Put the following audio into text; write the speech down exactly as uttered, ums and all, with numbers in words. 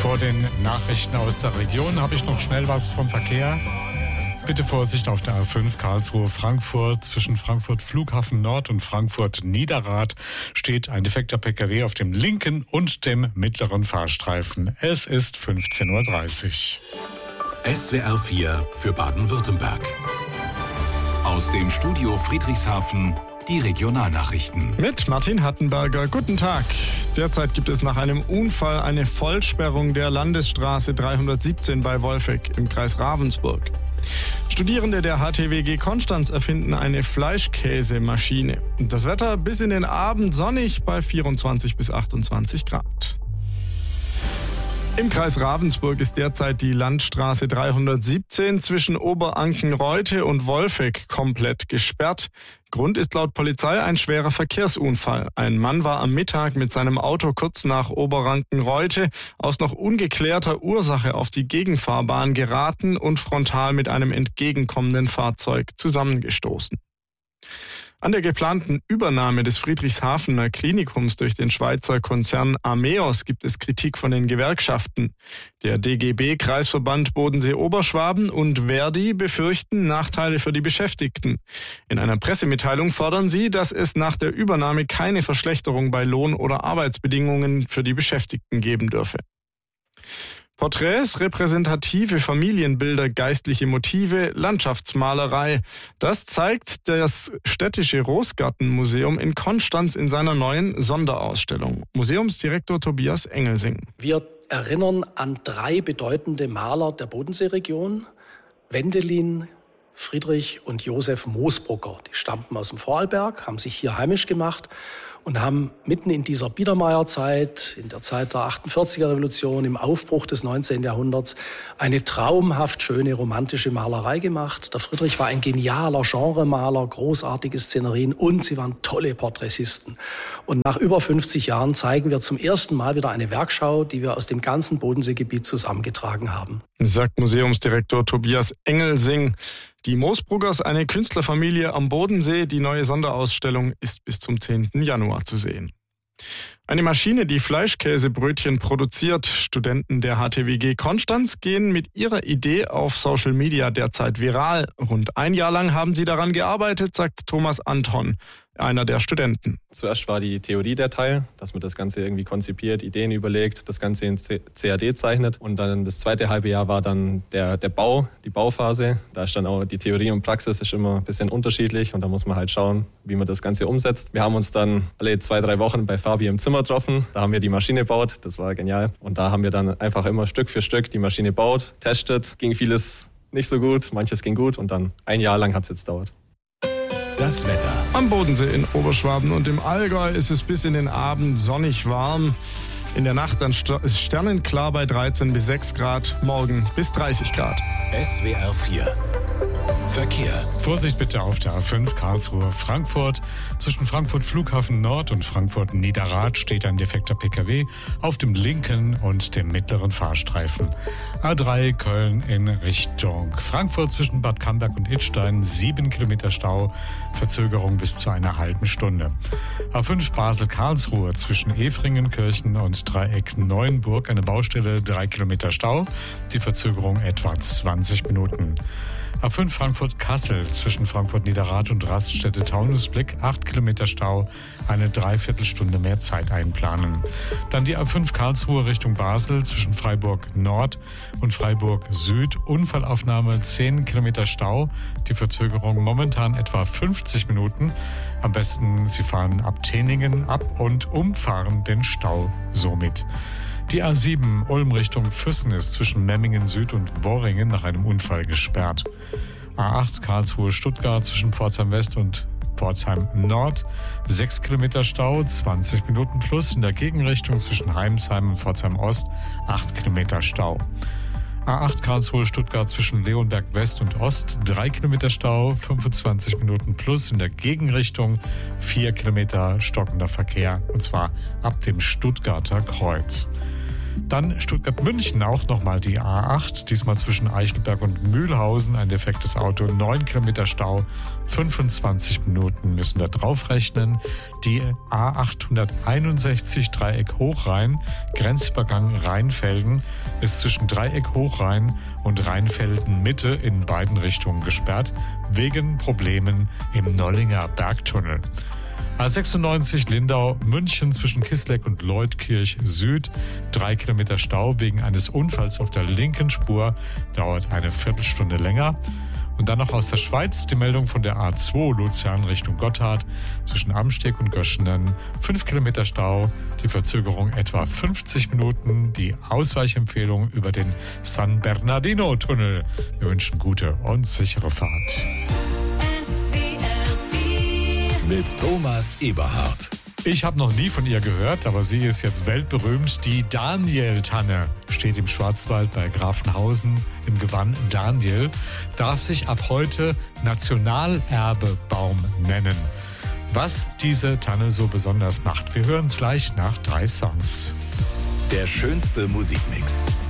Vor den Nachrichten aus der Region habe ich noch schnell was vom Verkehr. Bitte Vorsicht auf der A fünf Karlsruhe-Frankfurt. Zwischen Frankfurt Flughafen Nord und Frankfurt Niederrad steht ein defekter P K W auf dem linken und dem mittleren Fahrstreifen. Es ist fünfzehn Uhr dreißig. S W R vier für Baden-Württemberg. Aus dem Studio Friedrichshafen die Regionalnachrichten. Mit Martin Hattenberger. Guten Tag. Derzeit gibt es nach einem Unfall eine Vollsperrung der Landesstraße dreihundertsiebzehn bei Wolfegg im Kreis Ravensburg. Studierende der H T W G Konstanz erfinden eine Fleischkäsemaschine. Das Wetter bis in den Abend sonnig bei vierundzwanzig bis achtundzwanzig Grad. Im Kreis Ravensburg ist derzeit die Landstraße dreihundertsiebzehn zwischen Oberanken-Reute und Wolfegg komplett gesperrt. Grund ist laut Polizei ein schwerer Verkehrsunfall. Ein Mann war am Mittag mit seinem Auto kurz nach Oberanken-Reute aus noch ungeklärter Ursache auf die Gegenfahrbahn geraten und frontal mit einem entgegenkommenden Fahrzeug zusammengestoßen. An der geplanten Übernahme des Friedrichshafener Klinikums durch den Schweizer Konzern Ameos gibt es Kritik von den Gewerkschaften. Der D G B-Kreisverband Bodensee-Oberschwaben und Verdi befürchten Nachteile für die Beschäftigten. In einer Pressemitteilung fordern sie, dass es nach der Übernahme keine Verschlechterung bei Lohn- oder Arbeitsbedingungen für die Beschäftigten geben dürfe. Porträts, repräsentative Familienbilder, geistliche Motive, Landschaftsmalerei. Das zeigt das städtische Rosgartenmuseum in Konstanz in seiner neuen Sonderausstellung. Museumsdirektor Tobias Engelsing. Wir erinnern an drei bedeutende Maler der Bodenseeregion: Wendelin, Friedrich und Josef Moosbrugger. Die stammten aus dem Vorarlberg, haben sich hier heimisch gemacht und haben mitten in dieser Biedermeierzeit, in der Zeit der achtundvierziger Revolution, im Aufbruch des neunzehnten Jahrhunderts, eine traumhaft schöne romantische Malerei gemacht. Der Friedrich war ein genialer Genremaler, großartige Szenerien und sie waren tolle Porträtisten. Und nach über fünfzig Jahren zeigen wir zum ersten Mal wieder eine Werkschau, die wir aus dem ganzen Bodenseegebiet zusammengetragen haben. Sagt Museumsdirektor Tobias Engelsing. Die Moosbruggers, eine Künstlerfamilie am Bodensee. Die neue Sonderausstellung ist bis zum zehnten Januar zu sehen. Eine Maschine, die Fleischkäsebrötchen produziert. Studenten der H T W G Konstanz gehen mit ihrer Idee auf Social Media derzeit viral. Rund ein Jahr lang haben sie daran gearbeitet, sagt Thomas Anton, einer der Studenten. Zuerst war die Theorie der Teil, dass man das Ganze irgendwie konzipiert, Ideen überlegt, das Ganze in C A D zeichnet. Und dann das zweite halbe Jahr war dann der, der Bau, die Bauphase. Da ist dann auch die Theorie und Praxis ist immer ein bisschen unterschiedlich und da muss man halt schauen, wie man das Ganze umsetzt. Wir haben uns dann alle zwei, drei Wochen bei Fabi im Zimmer getroffen. Da haben wir die Maschine gebaut, das war genial. Und da haben wir dann einfach immer Stück für Stück die Maschine gebaut, testet. Ging vieles nicht so gut, manches ging gut und dann ein Jahr lang hat es jetzt gedauert. Das Wetter. Am Bodensee in Oberschwaben und im Allgäu ist es bis in den Abend sonnig warm. In der Nacht dann ist sternenklar bei dreizehn bis sechs Grad, morgen bis dreißig Grad. S W R vier. Verkehr. Vorsicht bitte auf der A fünf Karlsruhe-Frankfurt. Zwischen Frankfurt Flughafen Nord und Frankfurt Niederrad steht ein defekter P K W auf dem linken und dem mittleren Fahrstreifen. A drei Köln in Richtung Frankfurt zwischen Bad Camberg und Idstein, sieben Kilometer Stau, Verzögerung bis zu einer halben Stunde. A fünf Basel-Karlsruhe zwischen Efringenkirchen und Dreieck Neuenburg, eine Baustelle, drei Kilometer Stau, die Verzögerung etwa zwanzig Minuten. A fünf Frankfurt-Kassel zwischen Frankfurt-Niederrad und Raststätte Taunusblick, acht Kilometer Stau, eine Dreiviertelstunde mehr Zeit einplanen. Dann die A fünf Karlsruhe Richtung Basel zwischen Freiburg Nord und Freiburg Süd, Unfallaufnahme, zehn Kilometer Stau, die Verzögerung momentan etwa fünfzig Minuten. Am besten Sie fahren ab Teningen ab und umfahren den Stau somit. Die A sieben Ulm Richtung Füssen ist zwischen Memmingen Süd und Worringen nach einem Unfall gesperrt. A acht Karlsruhe Stuttgart zwischen Pforzheim West und Pforzheim Nord, sechs Kilometer Stau, zwanzig Minuten plus. In der Gegenrichtung zwischen Heimsheim und Pforzheim Ost, acht Kilometer Stau. A acht Karlsruhe Stuttgart zwischen Leonberg West und Ost, drei Kilometer Stau, fünfundzwanzig Minuten plus. In der Gegenrichtung vier Kilometer stockender Verkehr, und zwar ab dem Stuttgarter Kreuz. Dann Stuttgart-München, auch nochmal die A acht, diesmal zwischen Eichelberg und Mühlhausen, ein defektes Auto, neun Kilometer Stau, fünfundzwanzig Minuten müssen wir draufrechnen. Die A achthunderteinundsechzig Dreieck Hochrhein, Grenzübergang Rheinfelden, ist zwischen Dreieck Hochrhein und Rheinfelden Mitte in beiden Richtungen gesperrt, wegen Problemen im Nollinger Bergtunnel. A sechsundneunzig Lindau-München zwischen Kisleck und Leutkirch Süd. Drei Kilometer Stau wegen eines Unfalls auf der linken Spur. Dauert eine Viertelstunde länger. Und dann noch aus der Schweiz die Meldung von der A zwei Luzern Richtung Gotthard. Zwischen Amsteg und Göschenen. Fünf Kilometer Stau. Die Verzögerung etwa fünfzig Minuten. Die Ausweichempfehlung über den San Bernardino-Tunnel. Wir wünschen gute und sichere Fahrt. Mit Thomas Eberhardt. Ich habe noch nie von ihr gehört, aber sie ist jetzt weltberühmt. Die Daniel-Tanne steht im Schwarzwald bei Grafenhausen im Gewann Daniel, darf sich ab heute Nationalerbebaum nennen. Was diese Tanne so besonders macht, wir hören es gleich nach drei Songs. Der schönste Musikmix.